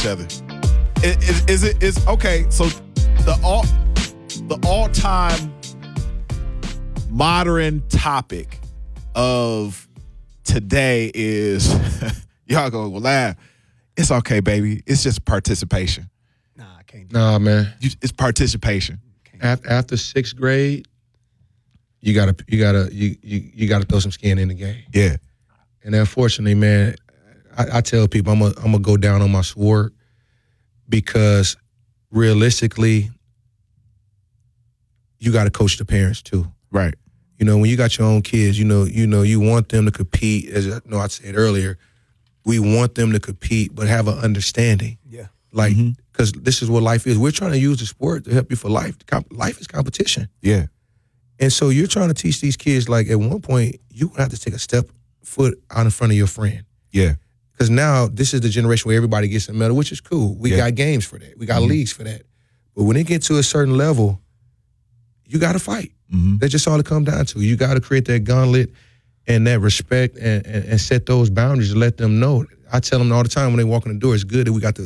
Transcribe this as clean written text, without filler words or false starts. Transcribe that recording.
each other. Is okay. So the all-time modern topic of today is y'all go laugh. It's okay, baby. It's just participation. Nah, I can't. Nah, man. It's participation. After sixth grade, you gotta throw some skin in the game. Yeah. And unfortunately, man, I tell people I'm gonna go down on my sword because realistically, you gotta coach the parents too. Right. You know, when you got your own kids, you want them to compete. As I said earlier, we want them to compete, but have an understanding. Yeah. Like, because this is what life is. We're trying to use the sport to help you for life. Life is competition. Yeah. And so you're trying to teach these kids, like, at one point, you're going to have to take a foot out in front of your friend. Yeah. Because now this is the generation where everybody gets a medal, which is cool. We got games for that. We got leagues for that. But when it gets to a certain level, you got to fight. That's just all it comes down to. You got to create that gauntlet and that respect and set those boundaries and let them know. I tell them all the time when they walk in the door, it's good that we got the